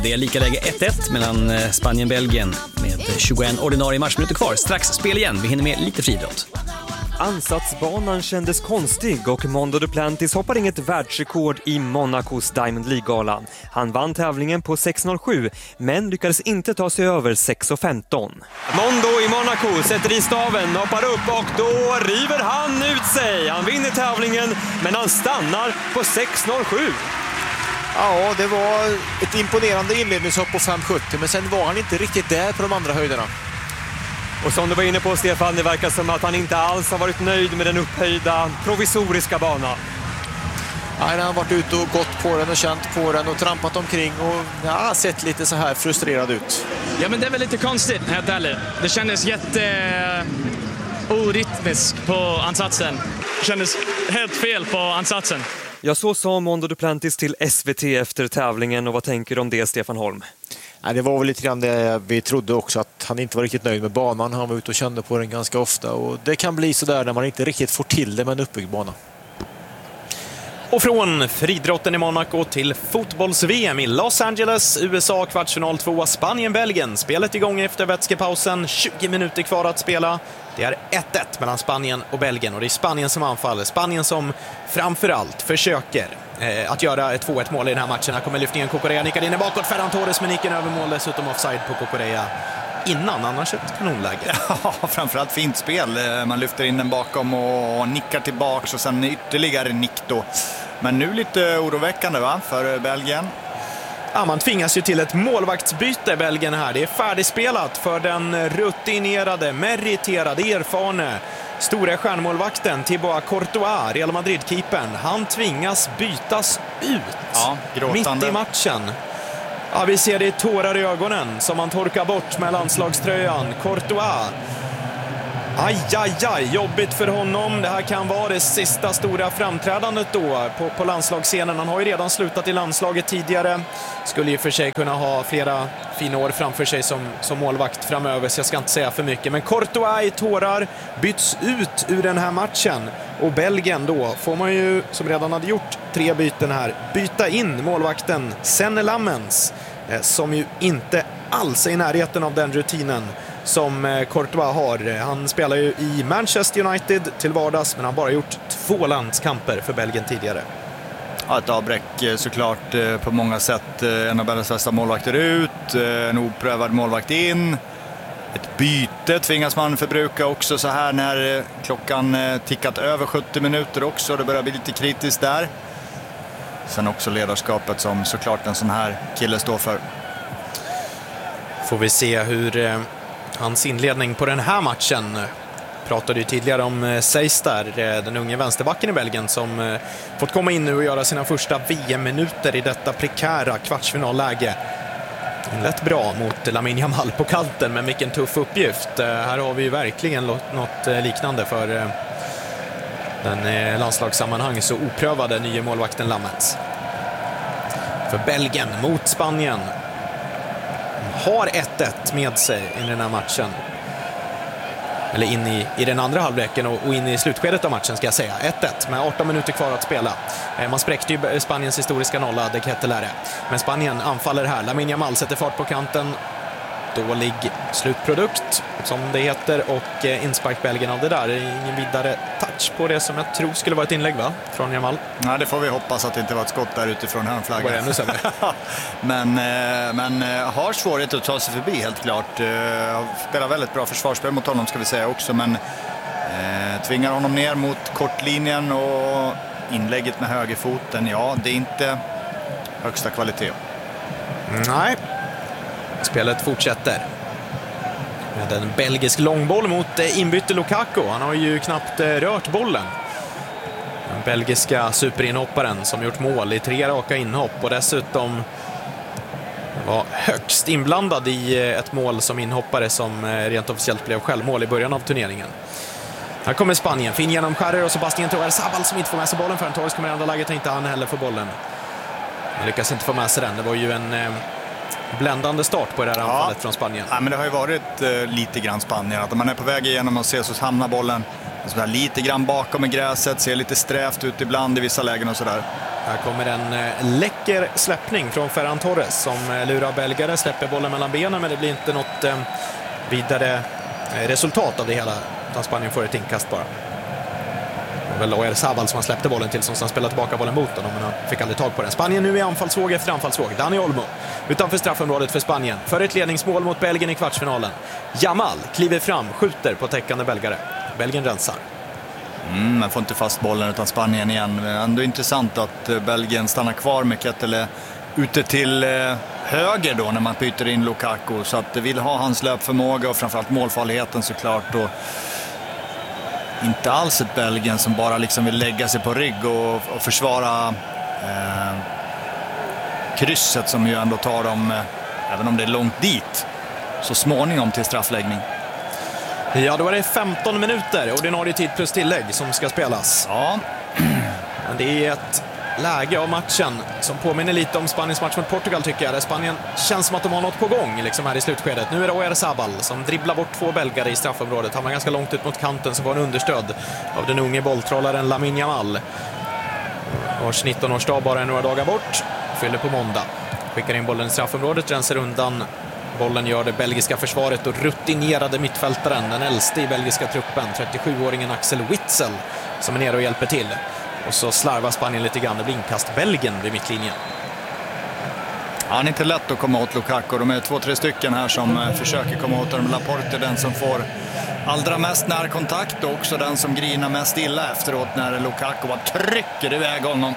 Det är lika läge 1-1 mellan Spanien och Belgien med 21 ordinarie matchminuter kvar. Strax spel igen, vi hinner med lite friidrott. Ansatsbanan kändes konstig och Mondo Duplantis hoppar inget världsrekord i Monacos Diamond League-galan. Han vann tävlingen på 6.07 men lyckades inte ta sig över 6.15. Mondo i Monaco sätter i staven, hoppar upp och då river han ut sig. Han vinner tävlingen men han stannar på 6.07. Ja, det var ett imponerande inledningshopp på 5.70 men sen var han inte riktigt där på de andra höjderna. Och som du var inne på, Stefan, det verkar som att han inte alls har varit nöjd med den upphöjda provisoriska banan. Nej, han har varit ute och gått på den och känt på den och trampat omkring och sett lite så här frustrerad ut. Ja, men det är väl lite konstigt, helt ärligt. Det kändes orytmiskt på ansatsen. Det kändes helt fel på ansatsen. Ja, så sa Mondo Duplantis till SVT efter tävlingen, och vad tänker du om det, Stefan Holm? Nej, det var väl lite grann det vi trodde också, att han inte var riktigt nöjd med banan. Han var ute och kände på den ganska ofta och det kan bli så där när man inte riktigt får till det med en uppbyggd bana. Och från friidrotten i Monaco till fotbolls-VM i Los Angeles, USA, kvartsfinal 2, Spanien-Belgien. Spelet igång efter vätskepausen, 20 minuter kvar att spela. Det är 1-1 mellan Spanien och Belgien och det är Spanien som anfaller. Spanien som framförallt försöker att göra ett 2-1 mål i den här matchen. Här kommer lyftningen, Cucurella nickar in i bakåt, Ferran Torres med nicken över mål, dessutom offside på Cucurella innan, annars ett kanonläge. Ja, framförallt fint spel. Man lyfter in den bakom och nickar tillbaks och sen ytterligare nick då. Men nu lite oroväckande för Belgien. Ja, man tvingas ju till ett målvaktsbyte, Belgien här. Det är färdigspelat för den rutinerade, meriterade, erfarne stora stjärnmålvakten Thibaut Courtois, Real Madrid-keepern. Han tvingas bytas ut mitt i matchen. Ja, vi ser det i tårar i ögonen som han torkar bort med landslagströjan. Courtois. Aj, jobbigt för honom. Det här kan vara det sista stora framträdandet då på landslagsscenen. Han har ju redan slutat i landslaget tidigare. Skulle ju för sig kunna ha flera fina år framför sig som målvakt framöver, så jag ska inte säga för mycket. Men Courtois i tårar byts ut ur den här matchen. Och Belgien då får man ju, som redan hade gjort 3 byten här, byta in målvakten Senne Lammens, som ju inte alls är i närheten av den rutinen som Courtois har. Han spelar ju i Manchester United till vardags, men han har bara gjort 2 landskamper för Belgien tidigare. Ja, ett avbräck såklart på många sätt. En av Belgiens bästa målvakter ut, en oprövad målvakt in. Ett byte tvingas man förbruka också så här när klockan tickat över 70 minuter också. Det börjar bli lite kritiskt där. Sen också ledarskapet som såklart en sån här kille står för. Får vi se hur hans inledning på den här matchen. Pratade ju tidigare om Seis där, den unge vänsterbacken i Belgien som fått komma in nu och göra sina första VM-minuter i detta prekära kvartsfinalläge. Inlett bra mot Lamine Yamal på kanten, men vilken tuff uppgift. Här har vi ju verkligen något liknande för den landslagssammanhang så oprövade nya målvakten Lammens. För Belgien mot Spanien har 1-1 med sig i den här matchen. Eller in i den andra halvleken och in i slutskedet av matchen ska jag säga. 1-1 med 18 minuter kvar att spela. Man spräckte ju Spaniens historiska nolla, det Ketelare. Men Spanien anfaller här. Lamine Yamal sätter fart på kanten. Dålig slutprodukt, som det heter, och inspark Belgien av det där. Ingen vidare touch på det som jag tror skulle vara ett inlägg, va? Från Yamal. Nej, det får vi hoppas att det inte var ett skott där utifrån hörnflaggan. Ännu sämre. men har svårighet att ta sig förbi, helt klart. Spelar väldigt bra försvarsspel mot honom, ska vi säga också, men tvingar honom ner mot kortlinjen och inlägget med högerfoten. Ja, det är inte högsta kvalitet. Nej. Spelet fortsätter med en belgisk långboll mot inbytte Lukaku. Han har ju knappt rört bollen. Den belgiska superinhopparen som gjort mål i 3 raka inhopp och dessutom var högst inblandad i ett mål som inhoppare som rent officiellt blev självmål i början av turneringen. Här kommer Spanien, fin genom Scherrer och Sebastian Torres-Zabal som inte får med sig bollen förrän Torres kommer i andra läget och inte han heller får bollen. Han lyckas inte få med sig den. Det var ju en bländande start på det här anfallet från Spanien. Ja, men det har ju varit lite grann Spanien. Att man är på väg igenom och ser så hamnar bollen så lite grann bakom i gräset. Ser lite strävt ut ibland i vissa lägen och sådär. Här kommer en läcker släppning från Ferran Torres som lurar belgare, släpper bollen mellan benen, men det blir inte något vidare resultat av det hela, utan Spanien får ett inkast bara. Det var Oyarzabal som han släppte bollen till, som spelade tillbaka bollen mot honom, men han fick aldrig tag på den. Spanien nu i anfallsvåg efter anfallsvåg. Dani Olmo utanför straffområdet för Spanien för ett ledningsmål mot Belgien i kvartsfinalen. Yamal kliver fram, skjuter på täckande belgare. Belgien rensar. Man får inte fast bollen utan Spanien igen. Men ändå intressant att Belgien stannar kvar med Kettele ute till höger då när man byter in Lukaku. Så att det vill ha hans löpförmåga och framförallt målfarligheten såklart. Och inte alls ett Belgien som bara liksom vill lägga sig på rygg och försvara krysset som ju ändå tar dem, även om det är långt dit, så småningom till straffläggning. Ja, då är det 15 minuter, ordinarie tid plus tillägg som ska spelas. Ja. Men det är ett läge av matchen som påminner lite om Spaniens match mot Portugal, tycker jag. Där Spanien känns som att de har något på gång liksom här i slutskedet. Nu är det Oyarzabal som dribblar bort 2 belgare i straffområdet. Han var ganska långt ut mot kanten, som var en understöd av den unge bolltrollaren Lamine Yamal. Vars 19-årsdag bara är några dagar bort. Fyller på måndag. Skickar in bollen i straffområdet, rensar undan. Bollen gör det belgiska försvaret och rutinerade mittfältaren, den äldste i belgiska truppen, 37-åringen Axel Witsel, som är nere och hjälper till. Och så slarvar Spanien lite grann. Det blir inkast Belgien vid mittlinjen. Han är inte lätt att komma åt Lukaku. De är 2-3 stycken här som försöker komma åt honom. Laporte är den som får allra mest närkontakt och också den som grinar mest illa efteråt när Lukaku bara trycker iväg honom.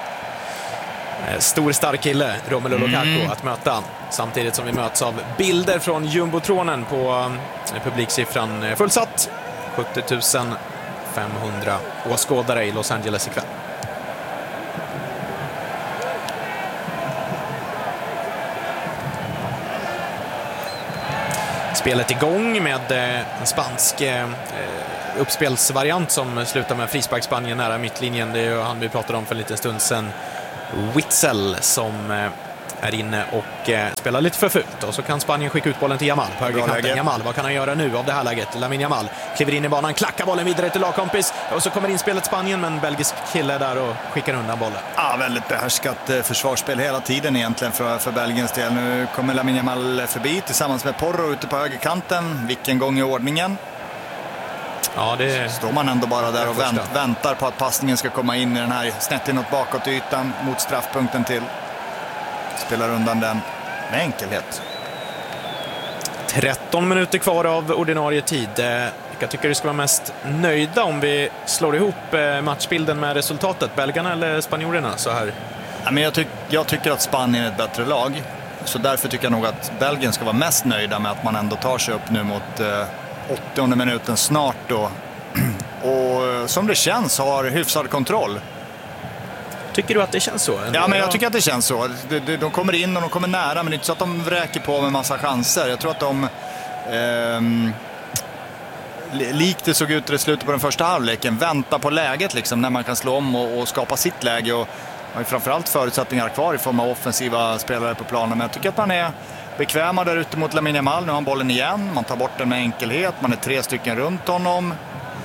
Stor stark kille, Romelu Lukaku, att möta. Samtidigt som vi möts av bilder från jumbotronen på publiksiffran fullsatt. 70 500 åskådare i Los Angeles ikväll. Spelet igång med en spansk uppspelsvariant som slutar med frispark Spanien nära mittlinjen. Det är ju han vi pratade om för en liten stund sedan. Witsel som är inne och spelar lite för fult. Och så kan Spanien skicka ut bollen till Yamal på högerkanten. Yamal, vad kan han göra nu av det här läget? Lamine Yamal kliver in i banan, klackar bollen vidare till lagkompis. Och så kommer in spelet Spanien, men belgisk kille där och skickar undan bollen. Ja, väldigt behärskat försvarsspel hela tiden egentligen för Belgiens del. Nu kommer Lamine Yamal förbi tillsammans med Porro ute på högerkanten. Vilken gång i ordningen. Ja, det står man ändå bara där och väntar på att passningen ska komma in i den här snett inåt bakåt ytan mot straffpunkten till. Spelar undan den med enkelhet. 13 minuter kvar av ordinarie tid. Jag tycker du ska vara mest nöjda om vi slår ihop matchbilden med resultatet. Belgarna eller spanjorerna så här? Ja, men jag tycker att Spanien är ett bättre lag. Så därför tycker jag nog att Belgien ska vara mest nöjda med att man ändå tar sig upp nu mot 80:e minuten snart då. Och som det känns har hyfsad kontroll. Tycker du att det känns så? Ja, men jag tycker att det känns så. De kommer in och de kommer nära, men det är inte så att de vräker på med massa chanser. Jag tror att de likt det såg ut i slutet på den första halvleken, väntar på läget liksom, när man kan slå om och skapa sitt läge, och har ju framförallt förutsättningar kvar i form av offensiva spelare på planen. Men jag tycker att man är bekväma där ute mot Lamine Yamal. Nu har han bollen igen, man tar bort den med enkelhet, man är 3 stycken runt honom.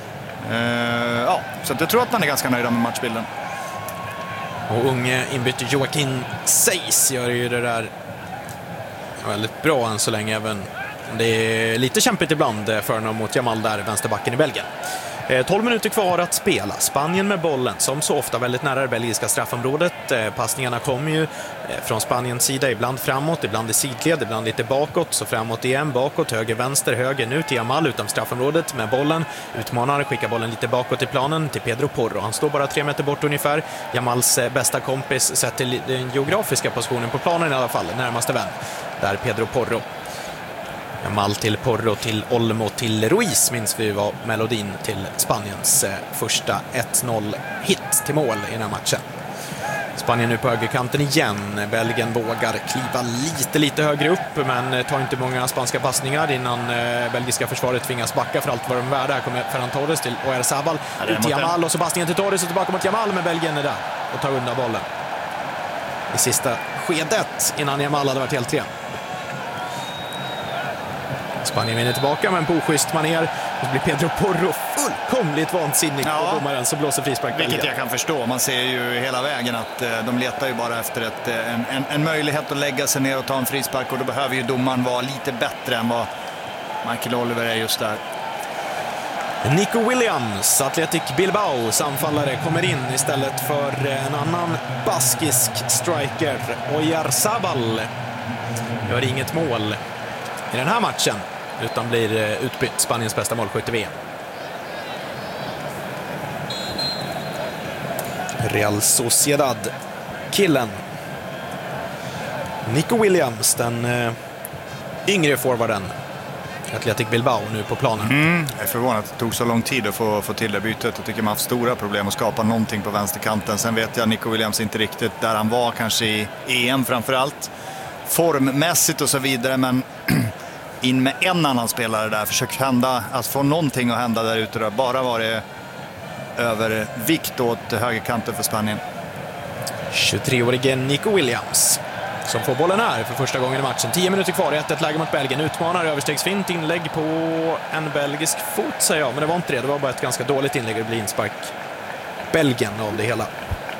Så jag tror att man är ganska nöjda med matchbilden. Och unge inbytte Joaquin Seis gör ju det där väldigt bra än så länge, även om det är lite kämpigt ibland för honom mot Yamal där, vänsterbacken i Belgien. 12 minuter kvar att spela. Spanien med bollen, som så ofta väldigt nära det belgiska straffområdet. Passningarna kommer ju från Spaniens sida, ibland framåt, ibland i sidled, ibland lite bakåt, så framåt igen, bakåt, höger, vänster, höger, nu till Yamal utom straffområdet med bollen. Utmanar, skickar bollen lite bakåt i planen till Pedro Porro. Han står bara 3 meter bort ungefär. Yamals bästa kompis sett till den geografiska positionen på planen i alla fall, närmaste vän. Där Pedro Porro. Yamal till Porro, till Olmo, till Ruiz minns vi var melodin till Spaniens första 1-0-hit till mål i den här matchen. Spanien nu på högerkanten igen. Belgien vågar kliva lite högre upp, men tar inte många spanska passningar innan belgiska försvaret tvingas backa för allt vad de är värda. Här kommer Ferran Torres till Oyarzabal, ut till Yamal och så passningen till Torres och tillbaka mot Yamal, men Belgien är där och tar undan bollen i sista skedet innan Yamal hade varit helt ren. Spanien vinner tillbaka, men på oschysst manér. Och så blir Pedro Porro fullkomligt vansinnig på domaren, så blåser frispark. Vilket jag kan förstå. Man ser ju hela vägen att de letar ju bara efter en möjlighet att lägga sig ner och ta en frispark, och då behöver ju domaren vara lite bättre än vad Michael Oliver är just där. Nico Williams, Athletic Bilbaos anfallare, kommer in istället för en annan baskisk striker. Oyarzabal gör inget mål i den här matchen, utan blir utbytt, Spaniens bästa målskytt i VM. Real Sociedad, killen Nico Williams, den yngre forwarden, Athletic Bilbao, nu på planen. Jag är förvånad att det tog så lång tid att få till det bytet. Jag tycker man har haft stora problem att skapa någonting på vänsterkanten. Sen vet jag Nico Williams inte riktigt där han var, kanske i EM framförallt, formmässigt och så vidare, men in med en annan spelare där, försök att få någonting att hända där ute. Då. Bara var det övervikt åt högerkanten för Spanien. 23-årige Nico Williams som får bollen här för första gången i matchen. 10 minuter kvar, 1-1 läge mot Belgien. Utmanar, överstegsfint inlägg på en belgisk fot, säger jag. Men det var inte det, det var bara ett ganska dåligt inlägg. Det blir inspark Belgien av det hela.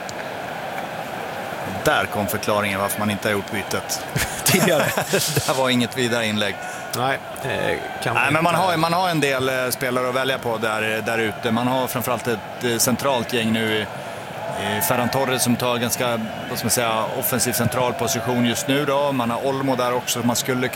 Där kom förklaringen varför man inte har gjort bytet tidigare. Det var inget vidare inlägg. Nej, men man har en del spelare att välja på där ute. Man har framförallt ett centralt gäng nu i Ferran Torres som tar ganska, vad ska man säga, offensiv central position just nu då. Man har Olmo där också, man skulle